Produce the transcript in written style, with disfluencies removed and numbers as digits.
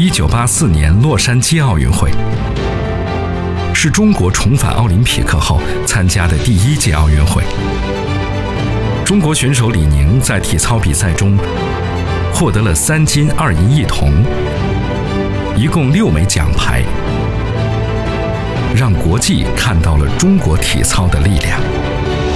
1984年洛杉矶奥运会，是中国重返奥林匹克后参加的第1届奥运会。中国选手李宁在体操比赛中获得了3金2银1铜，一共6枚奖牌，让国际看到了中国体操的力量。